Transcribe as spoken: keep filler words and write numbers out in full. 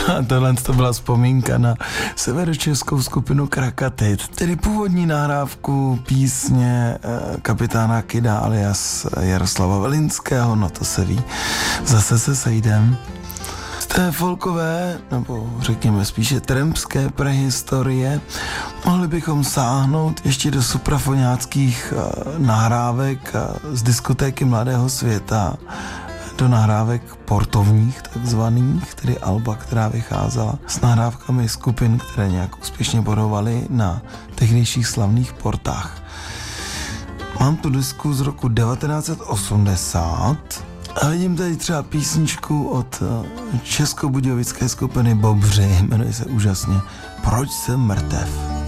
A tohle to byla vzpomínka na severočeskou skupinu Krakatit, tedy původní nahrávku písně kapitána Kida alias Jaroslava Velinského, no to se ví, zase se sejdem. Z té folkové, nebo řekněme spíše trampské prehistorie, mohli bychom sáhnout ještě do suprafoňáckých nahrávek z diskotéky Mladého světa, do nahrávek portovních takzvaných, tedy alba, která vycházela s nahrávkami skupin, které nějak úspěšně bodovaly na tehdejších slavných portách. Mám tu disku z roku devatenáct set osmdesát a vidím tady třeba písničku od českobudějovické skupiny Bobři, jmenuje se úžasně Proč jsem mrtev.